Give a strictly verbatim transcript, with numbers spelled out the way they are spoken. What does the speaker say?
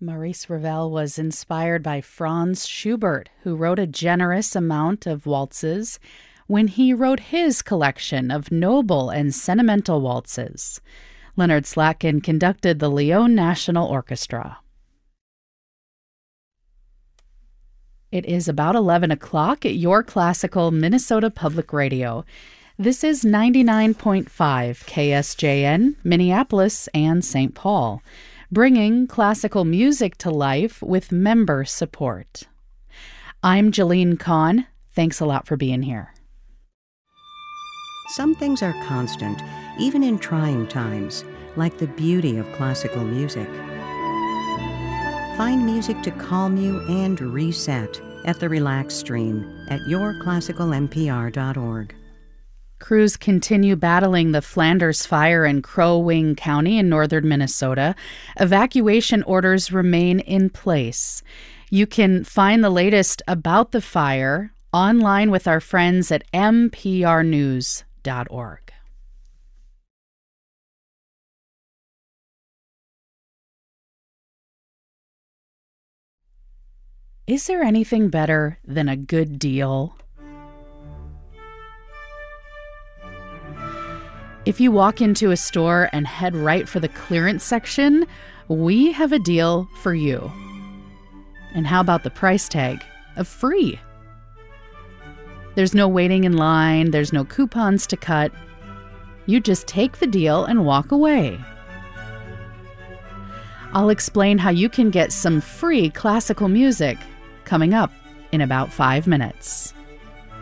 Maurice Ravel was inspired by Franz Schubert, who wrote a generous amount of waltzes when he wrote his collection of noble and sentimental waltzes. Leonard Slatkin conducted the Lyon National Orchestra. It is about eleven o'clock at your classical Minnesota Public Radio. This is ninety-nine point five K S J N, Minneapolis and Saint Paul, bringing classical music to life with member support. I'm Jolene Kahn. Thanks a lot for being here. Some things are constant, even in trying times, like the beauty of classical music. Find music to calm you and reset at the Relax Stream at your classical m p r dot org. Crews continue battling the Flanders Fire in Crow Wing County in northern Minnesota. Evacuation orders remain in place. You can find the latest about the fire online with our friends at m p r news dot org. Is there anything better than a good deal? If you walk into a store and head right for the clearance section, we have a deal for you. And how about the price tag of free? There's no waiting in line, there's no coupons to cut. You just take the deal and walk away. I'll explain how you can get some free classical music coming up in about five minutes.